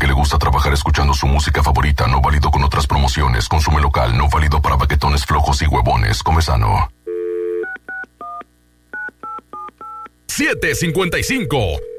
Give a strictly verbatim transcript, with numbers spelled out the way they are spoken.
que le gusta trabajar escuchando su música favorita, no válido con otras promociones. Consume local, no válido para baquetones flojos y huevones. Come sano. siete cincuenta y cinco.